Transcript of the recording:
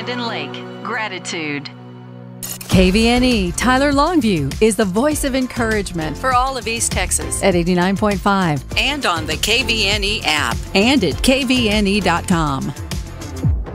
Brandon Lake. Gratitude. KVNE Tyler Longview is the voice of encouragement for all of East Texas at 89.5 and on the KVNE app and at kvne.com.